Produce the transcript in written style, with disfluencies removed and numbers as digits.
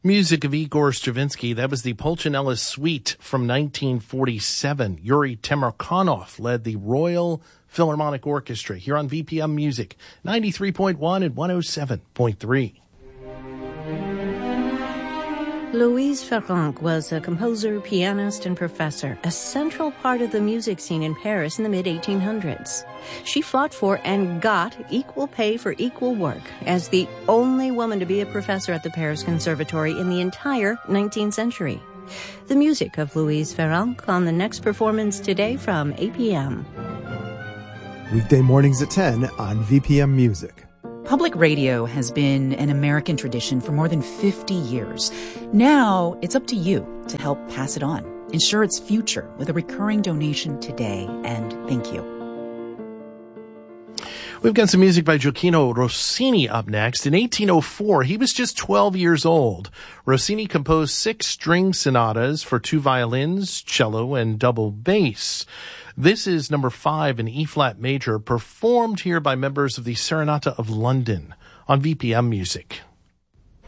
Music of Igor Stravinsky. That was the Pulcinella Suite from 1947. Yuri Temirkanov led the Royal Philharmonic Orchestra here on VPM Music, 93.1 and 107.3. Louise Farrenc was a composer, pianist, and professor, a central part of the music scene in Paris in the mid-1800s. She fought for and got equal pay for equal work as the only woman to be a professor at the Paris Conservatory in the entire 19th century. The music of Louise Farrenc on the next performance today from 8 p.m. Weekday mornings at 10 on VPM Music. Public radio has been an American tradition for more than 50 years. Now, it's up to you to help pass it on. Ensure its future with a recurring donation today, and thank you. We've got some music by Gioacchino Rossini up next. In 1804, he was just 12 years old. Rossini composed 6 string sonatas for 2 violins, cello, and double bass. This is number 5 in E-flat major, performed here by members of the Serenata of London on VPM Music.